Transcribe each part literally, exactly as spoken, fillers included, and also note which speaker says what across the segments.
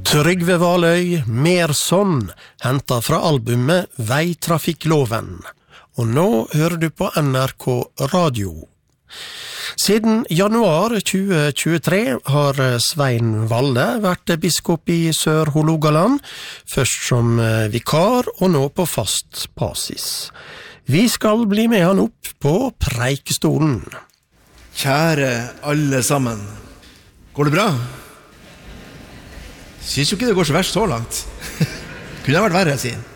Speaker 1: Trygve Valøy, Mer sånn, hentet fra albumet Veitrafikkloven. Og nå hører du på N R K Radio. Siden januar tjue tjuetre har Svein Valle vært biskop i Sør-Hålogaland, først som vikar og nå på fast basis. Vi skal bli med han opp på preikestolen.
Speaker 2: Kjære alle sammen, går det bra? Synes jo ikke det går så verst så langt. Kunne det vært verre, jeg sier.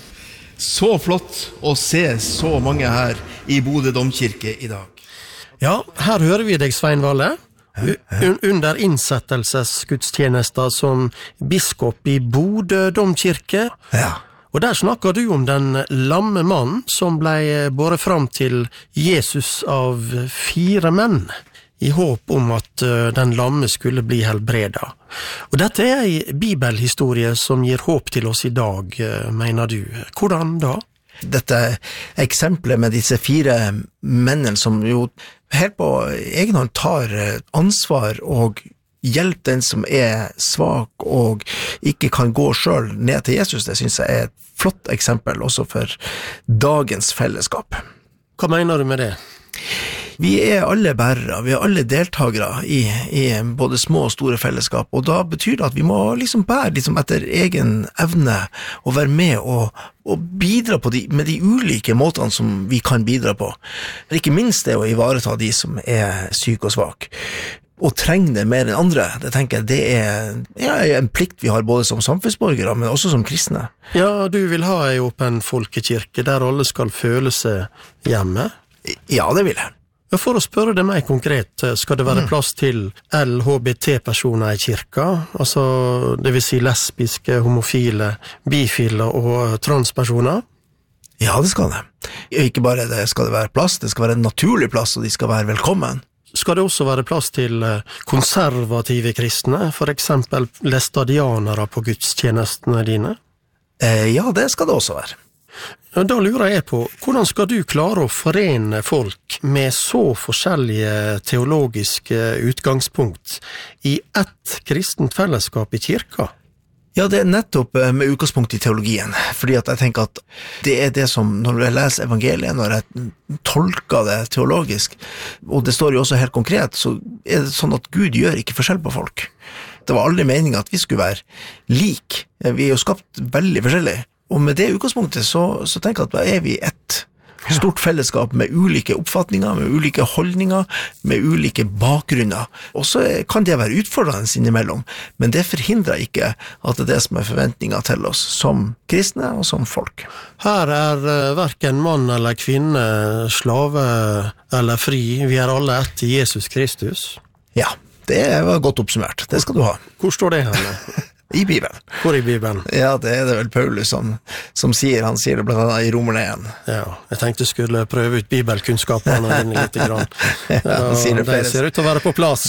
Speaker 2: Så flott å se så mange her i Bodø domkirke i dag.
Speaker 1: Ja, her hører vi deg, Svein Valle, U- under innsettelsesgudstjenester som biskop i Bodø domkirke.
Speaker 2: Ja.
Speaker 1: Og der snakker du om den lamme mannen som ble båret fram til Jesus av fire menn, i håp om at uh, den lamme skulle bli helbreda. Og dette er en bibelhistorie som gir håp til oss i dag, uh, mener du. Hvordan da?
Speaker 2: Dette eksempelet med disse fire mennene som jo helt på egen hånd tar ansvar og hjelper den som er svak og ikke kan gå selv ned til Jesus, det synes jeg er et flott eksempel også for dagens fellesskap.
Speaker 1: Hva mener du med det?
Speaker 2: Vi er alle bærere, vi er alle deltagere i, i både små og store fellesskap, og da betyr det at vi må liksom bære liksom etter egen evne og være med og, og bidra på de, med de ulike måtene som vi kan bidra på. Ikke minst det å ivareta de som er syke og svak, og trenger det mer enn andre. Det tenker jeg det er ja, en plikt vi har både som samfunnsborgere, men også som kristne.
Speaker 1: Ja, du vil ha en åpen folkekirke der alle skal føle seg hjemme?
Speaker 2: Ja, det vil jeg.
Speaker 1: For å spørre det mer konkret, skal det være plass til L H B T-personer i kirka? Altså, det vil si lesbiske, homofile, bifile og transpersoner?
Speaker 2: Ja, det skal det. Ikke bare det skal det være plass, det skal være en naturlig plass, og de skal være velkommen.
Speaker 1: Skal det også være plass til konservative kristne, for eksempel læstadianere på gudstjenestene dine?
Speaker 2: Eh, ja, det skal det også være.
Speaker 1: Da lurer jeg på, hvordan skal du klare å forene folk med så forskjellige teologiske utgangspunkt i ett kristent fellesskap i kirka?
Speaker 2: Ja, det er nettopp med utgangspunkt i teologien, fordi at jeg tenker at det er det som, når jeg leser evangeliet, når jeg tolker det teologisk, og det står jo også helt konkret, så er det sånn at Gud gjør ikke forskjell på folk. Det var aldri meningen at vi skulle være lik. Vi er jo skapt veldig forskjellig. Og med det utgangspunktet så, så tenker jeg at da er vi ett stort fellesskap med ulike oppfatninger, med ulike holdninger, med ulike bakgrunner. Og så kan det være utfordrende innimellom, men det forhindrer ikke at det er det som er forventninger til oss som kristne og som folk.
Speaker 1: Her er hverken mann eller kvinne, slave eller fri, vi er alle ett i Jesus Kristus.
Speaker 2: Ja, det var godt oppsummert, det skal du ha.
Speaker 1: Hvor står det henne?
Speaker 2: I Bibelen.
Speaker 1: Hvor i Bibelen?
Speaker 2: Ja, det er det vel Paulus som, som sier, han sier det blant annet i Romerne igjen.
Speaker 1: Ja, jeg tenkte jeg skulle prøve ut bibelkunnskapene dine litt grann.
Speaker 2: Ja, han sier det flere.
Speaker 1: Det ser ut til å være på plass.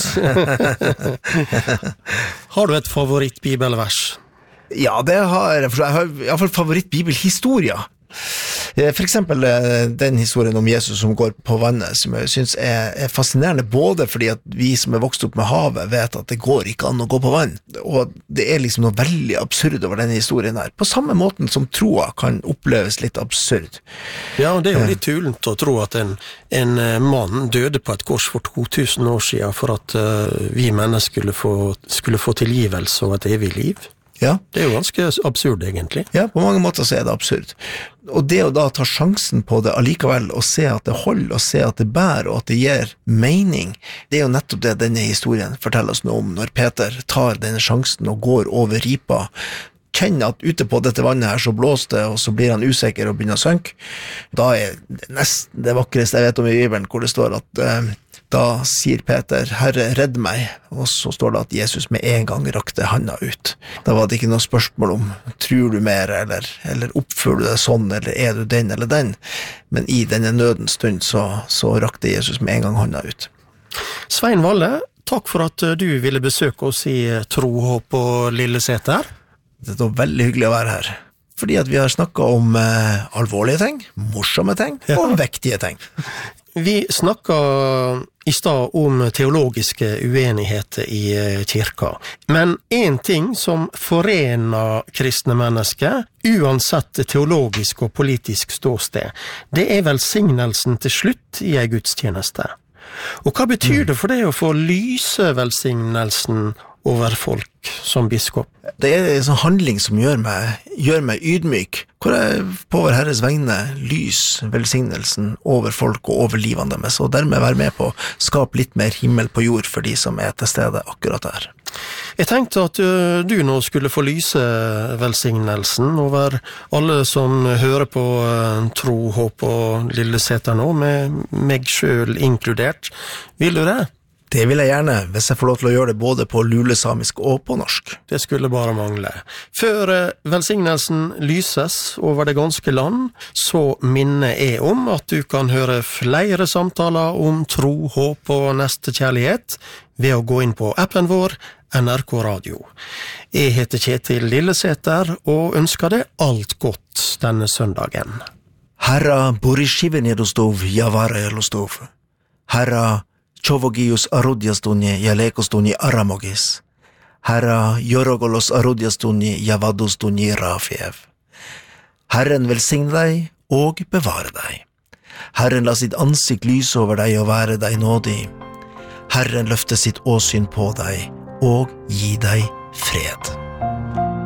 Speaker 1: Har du et favoritt-bibelvers?
Speaker 2: Ja, det har jeg. Jeg har i hvert fall favoritt-bibelhistoria. For eksempel den historien om Jesus som går på vannet, som jeg synes er, er fascinerende, både fordi at vi som er vokst opp med havet vet at det går ikke an å gå på vann, og det er liksom noe veldig absurd over denne historien her, på samme måten som troa kan oppleves litt absurd.
Speaker 1: Ja, det er jo litt tulent å tro at en, en mann døde på et kors for to tusen år siden for at uh, vi mennesker skulle få, skulle få tilgivelse og et evig liv.
Speaker 2: Ja.
Speaker 1: Det er jo ganske absurd, egentlig.
Speaker 2: Ja, på mange måter så er det absurd. Og det å da ta sjansen på det allikevel, og se at det holder, og se at det bærer, og at det gir mening, det er jo nettopp det denne historien forteller oss noe om, når Peter tar denne sjansen og går over ripa, kjenner at ute på dette vannet her så blåser det, og så blir han usikker og begynner å synke. Da er det nesten det vakreste jeg vet om i Bibelen, hvor det står at eh, da sier Peter, Herre, redd meg, og så står det at Jesus med en gang rakte handa ut. Da var det ikke noe spørsmål om, tror du mer, eller, eller oppfører du deg sånn, eller er du den eller den? Men i denne nødens stund så, så rakte Jesus med en gang handa ut.
Speaker 1: Svein Valle, takk for at du ville besøke oss i Tro, Håp og Lilleseter.
Speaker 2: Det var veldig hyggelig å være her, fordi at vi har snakket om eh, alvorlige ting, morsomme ting, og vektige ting.
Speaker 1: Vi snakket i stad om teologiske uenigheter i kirka, men en ting som forener kristne mennesker, uansett teologisk og politisk ståsted, det er velsignelsen til slutt i en gudstjeneste. Og hva betyr det for det å få lyse velsignelsen over folk som biskop?
Speaker 2: Det er en sånn handling som gjør meg, gjør meg ydmyk, hvor jeg på vår Herres vegne lys velsignelsen over folk og over livene deres, og dermed være med på å skape litt mer himmel på jord for de som er til stede akkurat der.
Speaker 1: Jeg tenkte at uh, du nå skulle få lyse velsignelsen over alle som hører på uh, Tro, Håp og Lilleseter nå, med meg selv inkludert. Vil du det?
Speaker 2: Det vil jeg gjerne, hvis jeg får lov til å gjøre det både på lulesamisk og på norsk.
Speaker 1: Det skulle bare mangle. Før uh, velsignelsen lyses over det ganske land, så minner jeg om at du kan høre flere samtaler om tro, håp og nestekjærlighet ved å gå inn på appen vår, N R K Radio. Jeg heter Kjetil Lilleseter og ønsker deg alt godt denne søndagen.
Speaker 2: Herra Borishiveni Rostov, Javare Rostov. Herra Chovogius Arudjastunje, Jalekostunje Aramogis. Herra Jorogolos Arudjastunje, Javadostunje Rafiev. Herren velsigne deg og bevare deg. Herren la sitt ansikt lyse over deg og være deg nådig. Herren løfte sitt åsyn på deg og gi deg fred.